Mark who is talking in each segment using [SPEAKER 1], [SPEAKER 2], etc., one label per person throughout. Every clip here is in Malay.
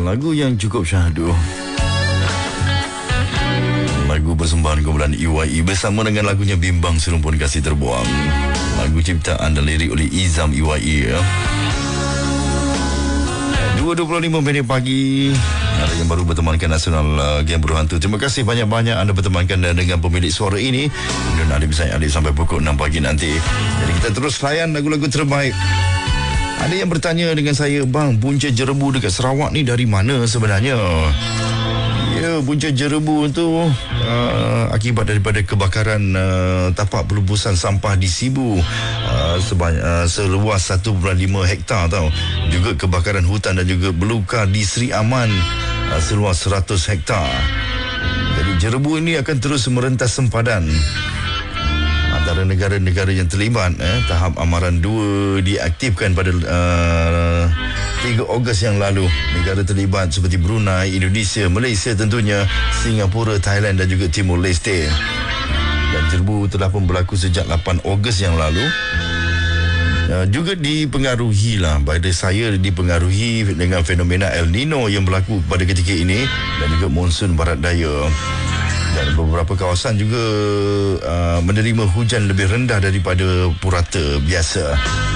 [SPEAKER 1] Lagu yang cukup syahdu, lagu persembahan kumpulan EYE bersama dengan lagunya Bimbang Serumpun Kasih Terbuang. Lagu ciptaan dan lirik oleh Izam EYE. 2.25 minit pagi. Ada yang baru bertemankan Nasional Game Berhantu. Terima kasih banyak-banyak anda bertemankan dengan pemilik suara ini. Kemudian Alif saya Alif sampai pukul 6 pagi nanti. Jadi kita terus layan lagu-lagu terbaik. Ada yang bertanya dengan saya, bang, punca jerebu dekat Sarawak ni dari mana sebenarnya? Ya, punca jerebu tu akibat daripada kebakaran tapak pelubusan sampah di Sibu seluas 1.5 hektar tau. Juga kebakaran hutan dan juga belukar di Sri Aman seluas 100 hektar. Jadi jerebu ini akan terus merentas sempadan. Antara negara-negara yang terlibat, tahap amaran 2 diaktifkan pada 3 Ogos yang lalu. Negara terlibat seperti Brunei, Indonesia, Malaysia tentunya, Singapura, Thailand dan juga Timur Leste. Dan jerebu telah pun berlaku sejak 8 Ogos yang lalu. Juga dipengaruhi pada saya dipengaruhi dengan fenomena El Nino yang berlaku pada ketika ini dan juga monsun barat daya. Dan beberapa kawasan juga menerima hujan lebih rendah daripada purata biasa.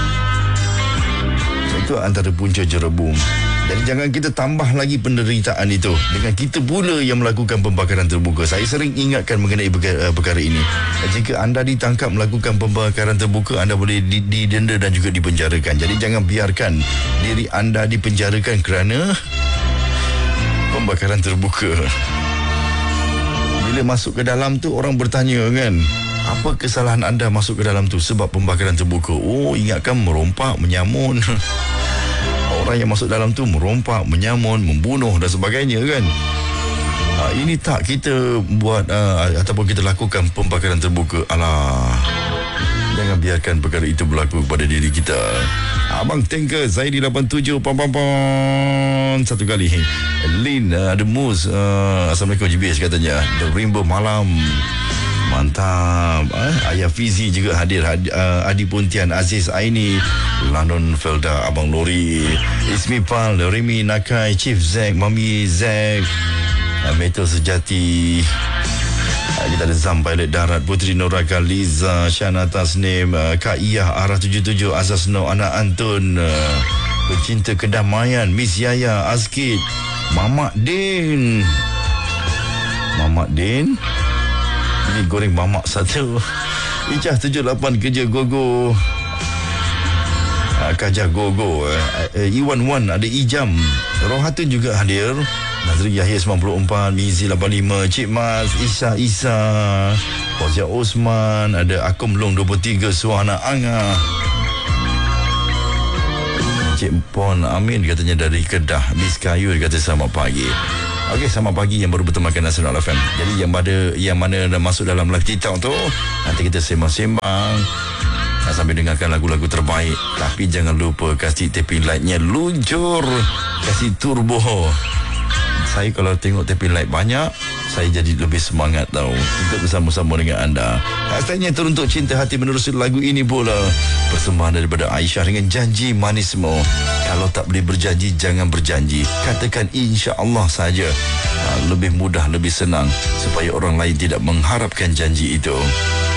[SPEAKER 1] Itu antara punca jerebu. Jadi jangan kita tambah lagi penderitaan itu dengan kita pula yang melakukan pembakaran terbuka. Saya sering ingatkan mengenai perkara ini. Jika anda ditangkap melakukan pembakaran terbuka, anda boleh didenda dan juga dipenjarakan. Jadi jangan biarkan diri anda dipenjarakan kerana pembakaran terbuka. Bila masuk ke dalam tu, orang bertanya kan, apa kesalahan anda masuk ke dalam tu? Sebab pembakaran terbuka. Oh, ingatkan merompak, menyamun. Orang yang masuk dalam tu merompak, menyamun, membunuh dan sebagainya kan. Ini tak kita buat ataupun kita lakukan pembakaran terbuka. Alah, jangan biarkan perkara itu berlaku kepada diri kita. Abang Tanker Zaidi 87 satu kali. Lin The Moose, Assalamualaikum GBS katanya. The Rainbow Malam, mantap. Ayah Fizi juga hadir. Adi Pontian, Aziz Aini, London Felda, Abang Lori, Ismi Pal, Remy Nakai, Chief Zack, Mami Zack, Metal Sejati. Kita ada Zam Pilot Darat, Putri Noraka, Liza, Syana Tasnim, Kak Iyah, Arah 77, Azaz No, Anak Antun, Pecinta Kedamaian, Miss Yaya, Azkid, Mamak Din. Mamak Din? Ini goreng mamak satu. Ijah 78, Kerja Gogo, Kajah Gogo, Iwan Wan, ada Ijam, Rohatun juga hadir. Nazri Yahya 94, Mizi 85, Cik Mas, Isa, Fozia Osman, ada Akum Long 23, Suhana Anga, Cik Pon Amin katanya dari Kedah, Miss Kayu kata selamat pagi. Okey, selamat pagi yang baru bertemankan Nasional FM. Jadi yang mana dah masuk dalam live TikTok tu, nanti kita sembang-sembang sambil dengarkan lagu-lagu terbaik. Tapi jangan lupa kasih tapping light-nya luncur, kasih turbo. Saya kalau tengok tapping light banyak, saya jadi lebih semangat tau untuk bersama-sama dengan anda. Hashtagnya teruntuk cinta hati menerusi lagu ini pula. Persembahan daripada Aisyah dengan Janji Manismo. Kalau tak boleh berjanji, jangan berjanji. Katakan insya-Allah saja. Lebih mudah, lebih senang supaya orang lain tidak mengharapkan janji itu.